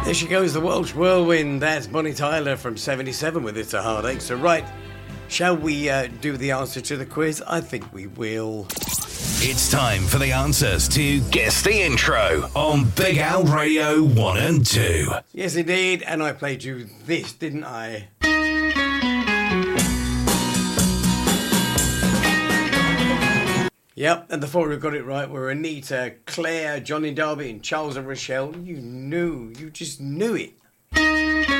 There she goes, the Welsh Whirlwind. That's Bonnie Tyler from 77 with It's a Heartache. So right, shall we do the answer to the quiz? I think we will. It's time for the answers to Guess the Intro on Big Al Radio 1 and 2. Yes, indeed. And I played you this, didn't I? Yep, and the four who got it right were Anita, Claire, Johnny Darby, and Charles and Rochelle. You just knew it.